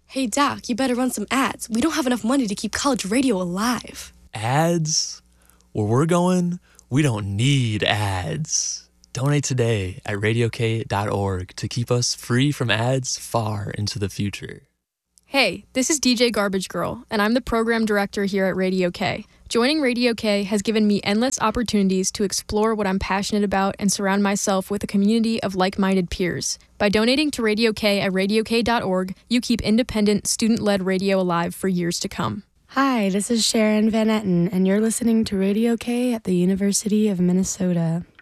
Hey, Doc, you better run some ads. We don't have enough money to keep college radio alive. Ads? Where we're going, we don't need ads. Donate today at radiok.org to keep us free from ads far into the future. Hey, this is DJ Garbage Girl, and I'm the program director here at Radio K. Joining Radio K has given me endless opportunities to explore what I'm passionate about and surround myself with a community of like-minded peers. By donating to Radio K at radiok.org, you keep independent, student-led radio alive for years to come. Hi, this is Sharon Van Etten, and you're listening to Radio K at the University of Minnesota.